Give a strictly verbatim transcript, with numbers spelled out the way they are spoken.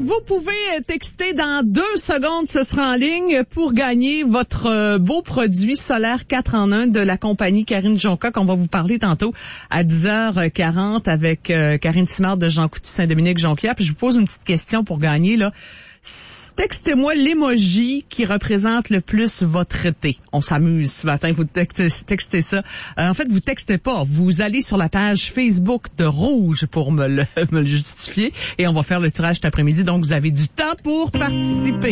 vous pouvez texter dans deux secondes, ce sera en ligne pour gagner votre euh, beau produit solaire quatre en un de la compagnie Karine Jonca qu'on va vous parler tantôt à dix heures quarante avec euh, Karine Simard de Jean Coutu Saint-Dominique Jonquière. Puis je vous pose une petite question pour gagner là. Textez-moi l'emoji qui représente le plus votre été. On s'amuse ce matin, vous textez, textez ça. Euh, en fait, vous textez pas. Vous allez sur la page Facebook de Rouge pour me le, me le justifier et on va faire le tirage cet après-midi. Donc, vous avez du temps pour participer.